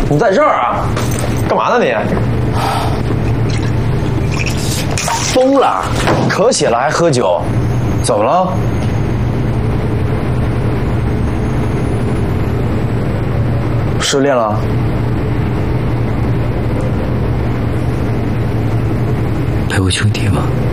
你在这儿啊？干嘛呢你？疯了？咳血了还喝酒？怎么了？失恋了？ 陪我兄弟吧。